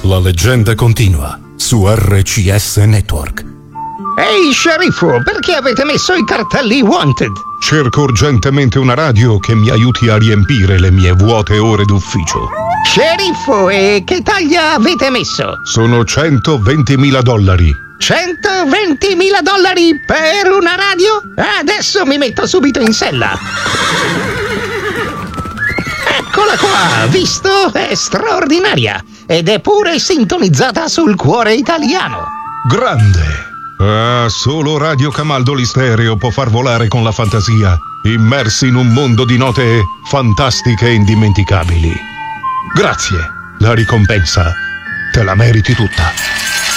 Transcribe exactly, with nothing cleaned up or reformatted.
La leggenda continua su R C S Network. Ehi, sceriffo, perché avete messo i cartelli wanted? Cerco urgentemente una radio che mi aiuti a riempire le mie vuote ore d'ufficio. Sceriffo, e che taglia avete messo? Sono centoventimila dollari. centoventimila dollari per una radio? Adesso mi metto subito in sella. Eccola qua, visto? È straordinaria. Ed è pure sintonizzata sul cuore italiano. Grande! Ah, solo Radio Camaldoli Stereo può far volare con la fantasia, immersi in un mondo di note fantastiche e indimenticabili. Grazie, la ricompensa te la meriti tutta.